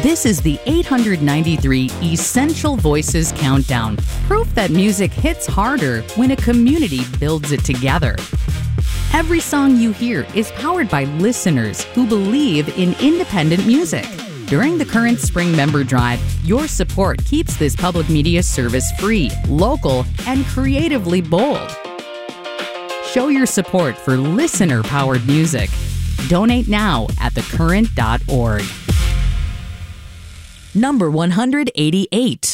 This is the 893 Essential Voices Countdown, proof that music hits harder when a community builds it together. Every song you hear is powered by listeners who believe in independent music. During the current spring member drive, your support keeps this public media service free, local, and creatively bold. Show your support for listener-powered music. Donate now at thecurrent.org. Number 188.